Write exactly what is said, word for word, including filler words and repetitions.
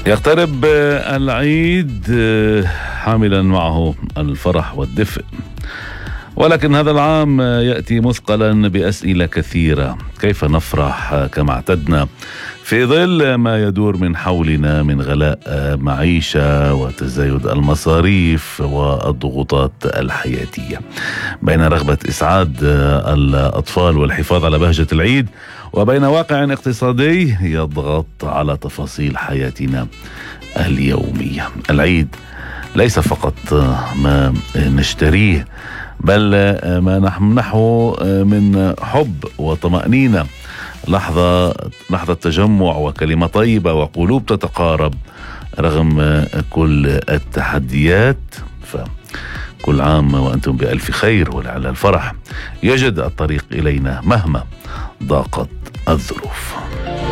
يقترب العيد حاملا معه الفرح والدفء، ولكن هذا العام يأتي مثقلا بأسئلة كثيرة. كيف نفرح كما اعتدنا في ظل ما يدور من حولنا من غلاء معيشة وتزايد المصاريف والضغوطات الحياتية، بين رغبة إسعاد الأطفال والحفاظ على بهجة العيد وبين واقع اقتصادي يضغط على تفاصيل حياتنا اليومية. العيد ليس فقط ما نشتريه، بل ما نمنحه من حب وطمأنينة، لحظة لحظة تجمع وكلمة طيبة وقلوب تتقارب رغم كل التحديات. فكل عام وأنتم بألف خير، ولعل الفرح يجد الطريق إلينا مهما ضاقت الظروف.